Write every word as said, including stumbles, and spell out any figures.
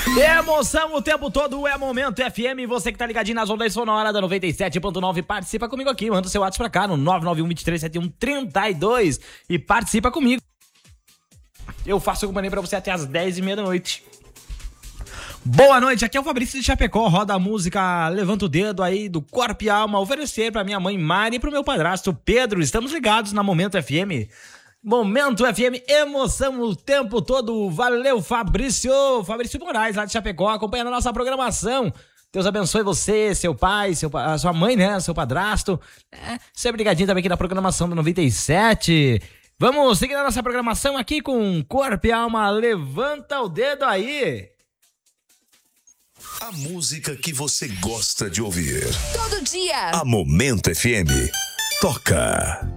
Emoção o tempo todo, é Momento F M. Você que tá ligadinho nas ondas sonoras da noventa e sete ponto nove, participa comigo aqui. Manda o seu WhatsApp pra cá no nove nove um, dois três sete um, três dois e participa comigo. Eu faço companhia pra você até as dez e meia da noite. Boa noite, aqui é o Fabrício de Chapecó. Roda a música Levanta o Dedo aí do Corpo e Alma. Oferecer pra minha mãe Mari e pro meu padrasto Pedro. Estamos ligados na Momento F M. Momento F M, emoção o tempo todo. Valeu, Fabrício. Fabrício Moraes, lá de Chapecó, acompanhando a nossa programação. Deus abençoe você, seu pai, seu, a sua mãe, né? Seu padrasto. É, sempre ligadinho também aqui na programação do noventa e sete. Vamos seguir a nossa programação aqui com Corpo e Alma. Levanta o dedo aí. A música que você gosta de ouvir. Todo dia. A Momento F M. Toca.